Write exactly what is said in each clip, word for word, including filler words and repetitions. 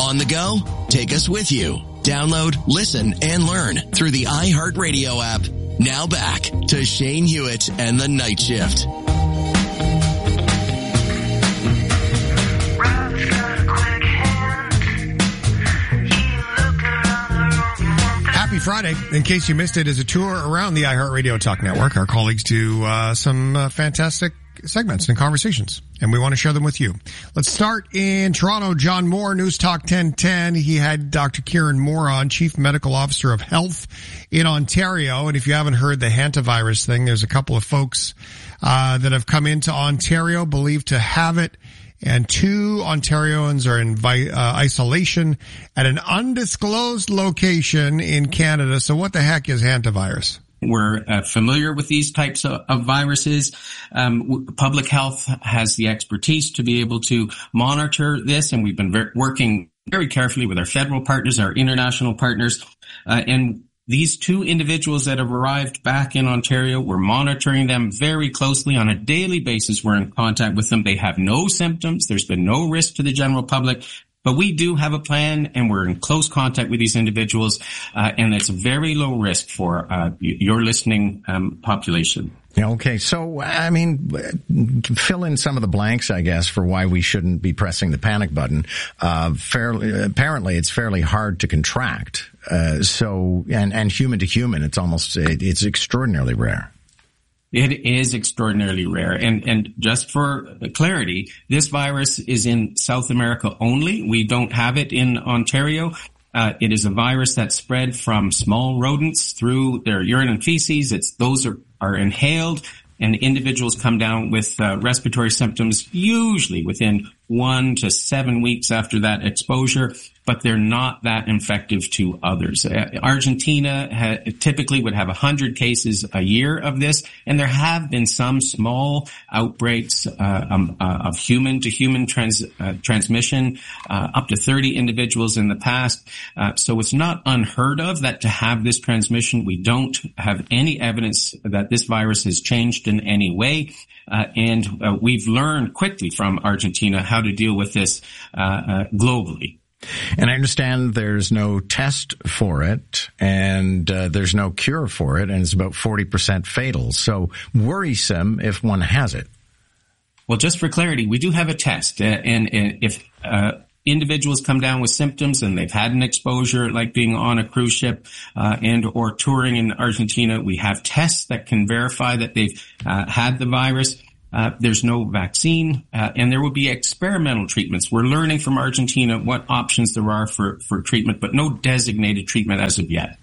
On the go? Take us with you. Download, listen, and learn through the iHeartRadio app. Now back to Shane Hewitt and the Night Shift. Happy Friday. In case you missed it, is a tour around the iHeartRadio Talk Network. Our colleagues do uh, some uh, fantastic segments and conversations, and we want to share them with you. Let's start in Toronto. John Moore, News Talk ten ten. He had Doctor Kieran Moore on, Chief Medical Officer of Health in Ontario. And if you haven't heard the hantavirus thing, there's a couple of folks uh, that have come into Ontario believed to have it, and two Ontarians are in vi- uh, isolation at an undisclosed location in Canada. So what the heck is hantavirus? We're uh, familiar with these types of, of viruses. Um, w- public health has the expertise to be able to monitor this, and we've been ver- working very carefully with our federal partners, our international partners, uh, and these two individuals that have arrived back in Ontario, we're monitoring them very closely on a daily basis. We're in contact with them. They have no symptoms. There's been no risk to the general public. But we do have a plan, and we're in close contact with these individuals, uh, and it's very low risk for uh, your listening um, population. Okay, so, I mean, fill in some of the blanks, I guess, for why we shouldn't be pressing the panic button. Uh, fairly, apparently, it's fairly hard to contract. Uh, so, and, and human to human, it's almost, it's extraordinarily rare. It is extraordinarily rare. And, and just for clarity, this virus is in South America only. We don't have it in Ontario. Uh, it is a virus that's spread from small rodents through their urine and feces. It's, those are, are inhaled, and individuals come down with uh, respiratory symptoms usually within one to seven weeks after that exposure, but they're not that infective to others. Uh, Argentina ha- typically would have one hundred cases a year of this, and there have been some small outbreaks uh, um, uh, of human-to-human trans- uh, transmission, uh, up to thirty individuals in the past. Uh, so it's not unheard of that to have this transmission. We don't have any evidence that this virus has changed in any way. Uh, and uh, we've learned quickly from Argentina how to deal with this uh, uh, globally. And I understand there's no test for it, and uh, there's no cure for it, and it's about forty percent fatal. So worrisome if one has it. Well, just for clarity, we do have a test, uh, and, and if uh, individuals come down with symptoms and they've had an exposure, like being on a cruise ship uh, and or touring in Argentina, we have tests that can verify that they've uh, had the virus. Uh, there's no vaccine, uh, and there will be experimental treatments. We're learning from Argentina what options there are for, for treatment, but no designated treatment as of yet.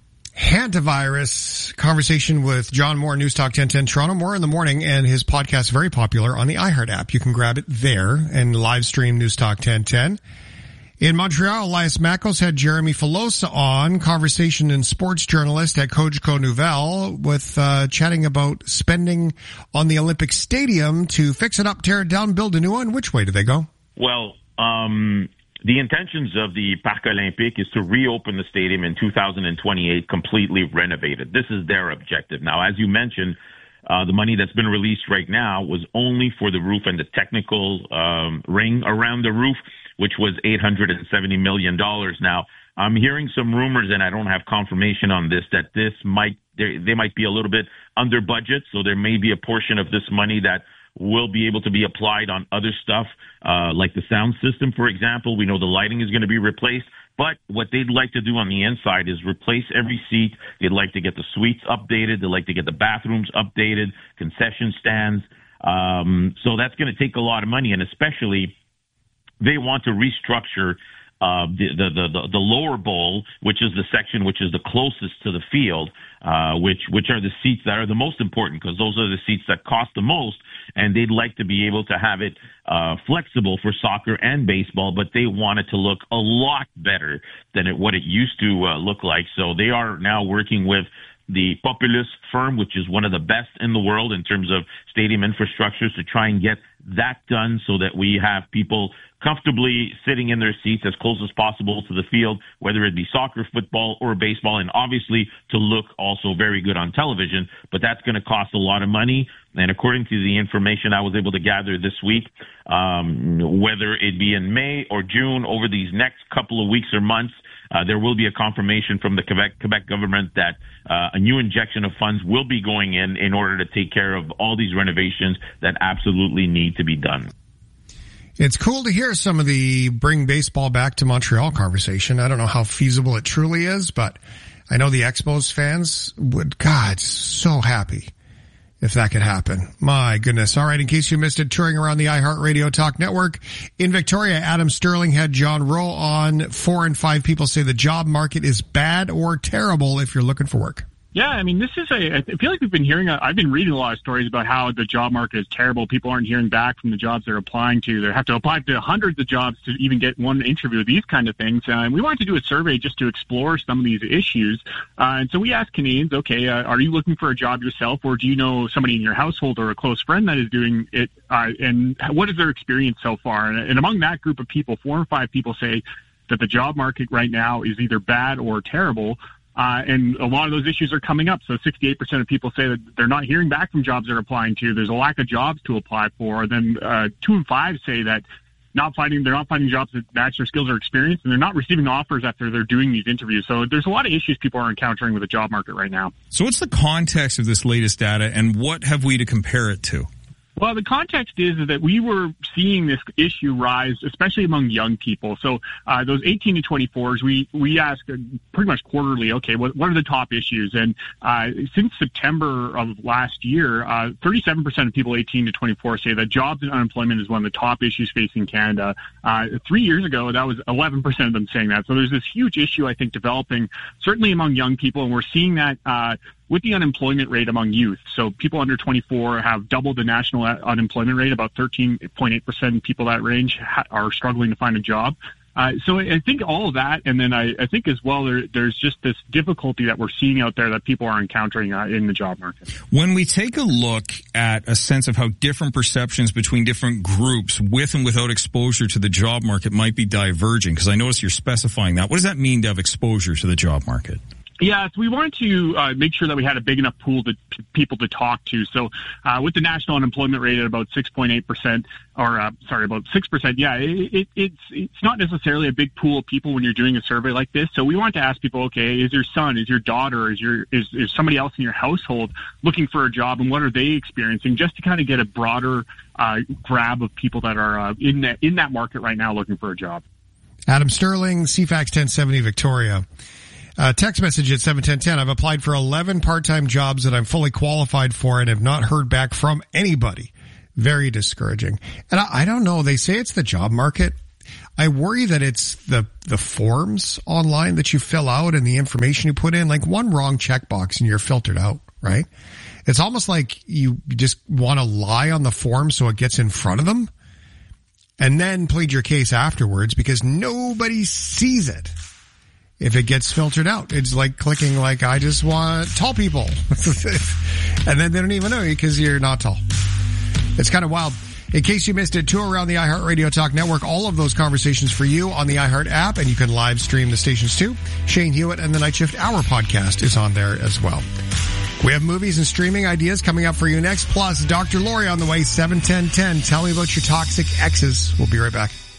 Hantavirus conversation with John Moore, News Talk ten ten Toronto. More in the morning, and his podcast very popular on the iHeart app. You can grab it there and live stream News Talk ten ten. In Montreal, Elias Makos had Jeremy Filosa on, conversation and sports journalist at Cogeco Nouvelle, with uh, chatting about spending on the Olympic Stadium to fix it up, tear it down, build a new one. Which way do they go? Well, um, the intentions of the Parc Olympique is to reopen the stadium in two thousand twenty-eight, completely renovated. This is their objective. Now, as you mentioned, uh, the money that's been released right now was only for the roof and the technical um, ring around the roof, which was eight hundred seventy million dollars. Now, I'm hearing some rumors, and I don't have confirmation on this, that this might, they, they might be a little bit under budget, so there may be a portion of this money that will be able to be applied on other stuff, uh, like the sound system, for example. We know the lighting is going to be replaced, but what they'd like to do on the inside is replace every seat. They'd like to get the suites updated. They'd like to get the bathrooms updated, concession stands. Um, so that's going to take a lot of money, and especially they want to restructure uh, the, the, the, the lower bowl, which is the section which is the closest to the field, uh, which, which are the seats that are the most important, because those are the seats that cost the most, and they'd like to be able to have it uh, flexible for soccer and baseball, but they want it to look a lot better than it, what it used to uh, look like. So they are now working with the Populous firm, which is one of the best in the world in terms of stadium infrastructures, to try and get that done so that we have people comfortably sitting in their seats as close as possible to the field, whether it be soccer, football, or baseball, and obviously to look also very good on television. But that's going to cost a lot of money. And according to the information I was able to gather this week, um, whether it be in May or June, over these next couple of weeks or months, uh, there will be a confirmation from the Quebec, Quebec government that uh, a new injection of funds will be going in in order to take care of all these renovations that absolutely need to be done. It's cool to hear some of the bring baseball back to Montreal conversation. I don't know how feasible it truly is, but I know the Expos fans would, God, so happy if that could happen. My goodness. All right, in case you missed it, touring around the iHeartRadio Talk Network in Victoria, Adam Sterling had John Rowe on. Four and five people say the job market is bad or terrible if you're looking for work. Yeah, I mean, this is a, I feel like we've been hearing, I've been reading a lot of stories about how the job market is terrible. People aren't hearing back from the jobs they're applying to. They have to apply to hundreds of jobs to even get one interview, these kind of things. Uh, and we wanted to do a survey just to explore some of these issues. Uh, and so we asked Canadians, okay, uh, are you looking for a job yourself, or do you know somebody in your household or a close friend that is doing it? Uh, and what is their experience so far? And, and among that group of people, four or five people say that the job market right now is either bad or terrible. Uh, and a lot of those issues are coming up. So sixty-eight percent of people say that they're not hearing back from jobs they're applying to. There's a lack of jobs to apply for. Then uh, two and five say that not finding they're not finding jobs that match their skills or experience, and they're not receiving offers after they're doing these interviews. So there's a lot of issues people are encountering with the job market right now. So what's the context of this latest data, and what have we to compare it to? Well, the context is, is that we were seeing this issue rise, especially among young people. So uh, those eighteen to twenty-fours, we, we ask pretty much quarterly, okay, what, what are the top issues? And uh, since September of last year, uh, thirty-seven percent of people eighteen to twenty-four say that jobs and unemployment is one of the top issues facing Canada. Uh, three years ago, that was eleven percent of them saying that. So there's this huge issue, I think, developing, certainly among young people, and we're seeing that uh, with the unemployment rate among youth. So people under twenty-four have doubled the national unemployment rate. About thirteen point eight percent of people that range ha- are struggling to find a job. Uh, so I think all of that, and then I, I think as well, there, there's just this difficulty that we're seeing out there that people are encountering uh, in the job market. When we take a look at a sense of how different perceptions between different groups with and without exposure to the job market might be diverging, because I notice you're specifying that. What does that mean to have exposure to the job market? Yeah, so we wanted to uh, make sure that we had a big enough pool to p- people to talk to. So uh, with the national unemployment rate at about six point eight percent, or uh, sorry, about six percent, yeah, it, it, it's it's not necessarily a big pool of people when you're doing a survey like this. So we wanted to ask people, okay, is your son, is your daughter, is your is, is somebody else in your household looking for a job, and what are they experiencing, just to kind of get a broader uh, grab of people that are uh, in that in that market right now looking for a job. Adam Sterling, C FAX ten seventy Victoria. Uh, text message at seven ten ten. I've applied for eleven part-time jobs that I'm fully qualified for and have not heard back from anybody. Very discouraging. And I, I don't know. They say it's the job market. I worry that it's the, the forms online that you fill out and the information you put in. Like one wrong checkbox and you're filtered out, right? It's almost like you just want to lie on the form so it gets in front of them and then plead your case afterwards because nobody sees it. If it gets filtered out, it's like clicking like, I just want tall people. And then they don't even know you because you're not tall. It's kind of wild. In case you missed it, tour around the iHeartRadio Talk Network. All of those conversations for you on the iHeart app, and you can live stream the stations too. Shane Hewitt and the Night Shift Hour podcast is on there as well. We have movies and streaming ideas coming up for you next. Plus, Doctor Lori on the way, seven ten ten. Tell me about your toxic exes. We'll be right back.